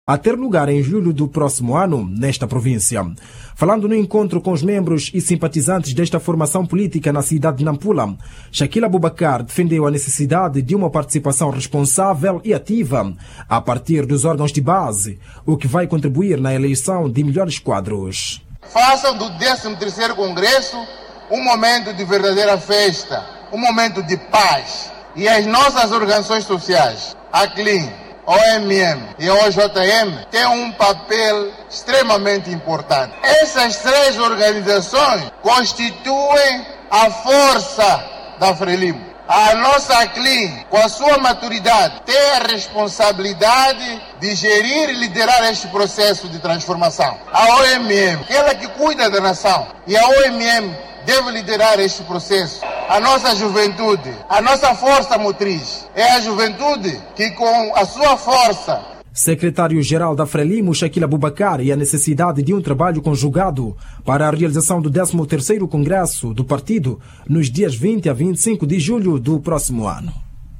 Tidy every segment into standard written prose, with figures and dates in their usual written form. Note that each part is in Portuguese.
a ter lugar em julho do próximo ano nesta província. Falando no encontro com os membros e simpatizantes desta formação política na cidade de Nampula, Shakila Abubakar defendeu a necessidade de uma participação responsável e ativa a partir dos órgãos de base, o que vai contribuir na eleição de melhores quadros. Façam do 13º Congresso um momento de verdadeira festa, um momento de paz. E as nossas organizações sociais, a CLIN, OMM e OJM, têm um papel extremamente importante. Essas três organizações constituem a força da Frelimo. A nossa CLIN, com a sua maturidade, tem a responsabilidade de gerir e liderar este processo de transformação. A OMM, aquela que cuida da nação, e a OMM deve liderar este processo. A nossa juventude, a nossa força motriz, é a juventude que, com a sua força... Secretário-Geral da Frelimo, Shakila Abubakar, e a necessidade de um trabalho conjugado para a realização do 13º Congresso do Partido nos dias 20 a 25 de julho do próximo ano.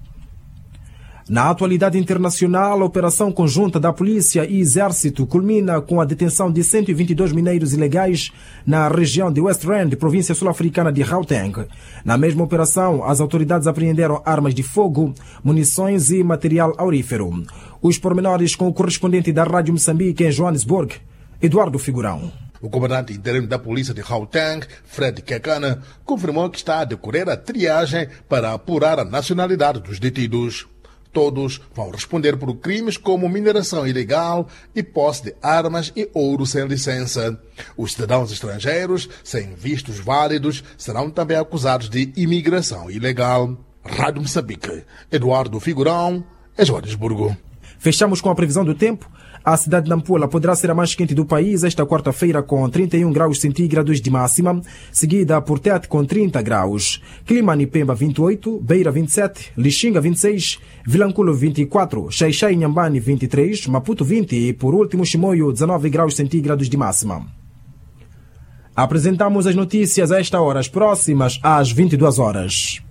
Na atualidade internacional, a operação conjunta da Polícia e Exército culmina com a detenção de 122 mineiros ilegais na região de West Rand, província sul-africana de Gauteng. Na mesma operação, as autoridades apreenderam armas de fogo, munições e material aurífero. Os pormenores com o correspondente da Rádio Moçambique em Joanesburgo, Eduardo Figurão. O comandante interino da polícia de Gauteng, Fred Kekana, confirmou que está a decorrer a triagem para apurar a nacionalidade dos detidos. Todos vão responder por crimes como mineração ilegal e posse de armas e ouro sem licença. Os cidadãos estrangeiros, sem vistos válidos, serão também acusados de imigração ilegal. Rádio Moçambique, Eduardo Figurão, em Joanesburgo. Fechamos com a previsão do tempo. A cidade de Nampula poderá ser a mais quente do país esta quarta-feira com 31 graus centígrados de máxima, seguida por Tete com 30 graus. Climane Pemba 28, Beira 27, Lixinga 26, Vilanculo 24, Xaixai e Inhambane 23, Maputo 20 e por último Chimoio 19 graus centígrados de máxima. Apresentamos as notícias a esta hora, as próximas às 22 horas.